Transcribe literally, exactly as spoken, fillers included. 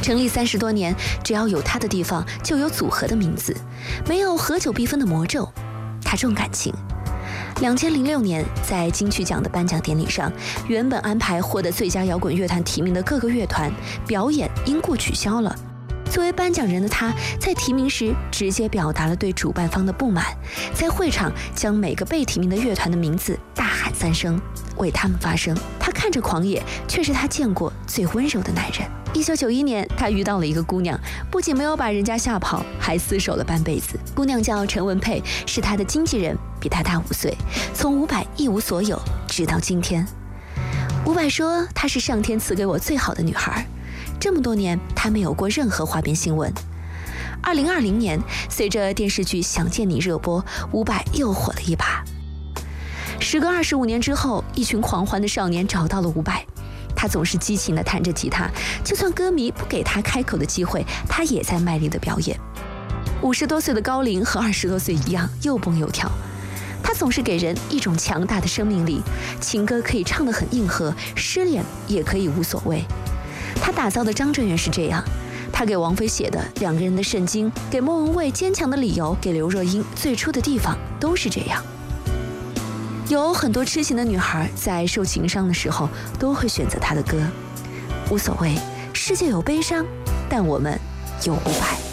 成立三十多年，只要有他的地方就有组合的名字，没有合久必分的魔咒。他重感情。两千零六年，在金曲奖的颁奖典礼上，原本安排获得最佳摇滚乐团提名的各个乐团表演因故取消了。作为颁奖人的他，在提名时直接表达了对主办方的不满，在会场将每个被提名的乐团的名字大喊三声，为他们发声。他看着狂野，却是他见过最温柔的男人。一九九一年，他遇到了一个姑娘，不仅没有把人家吓跑，还厮守了半辈子。姑娘叫陈文佩，是他的经纪人，比他大五岁，从伍佰一无所有直到今天。伍佰说，她是上天赐给我最好的女孩。这么多年，他没有过任何花边新闻。二零二零年，随着电视剧《想见你》热播，伍佰又火了一把。时隔二十五年之后，一群狂欢的少年找到了伍佰。他总是激情地弹着吉他，就算歌迷不给他开口的机会，他也在卖力地表演。五十多岁的高龄和二十多岁一样，又蹦又跳。他总是给人一种强大的生命力，情歌可以唱得很硬核，失恋也可以无所谓。他打造的张震岳是这样，他给王菲写的《两个人的圣经》，给莫文蔚《坚强的理由》，给刘若英《最初的地方》，都是这样。有很多痴情的女孩在受情伤的时候都会选择他的歌，无所谓，世界有悲伤，但我们有伍佰。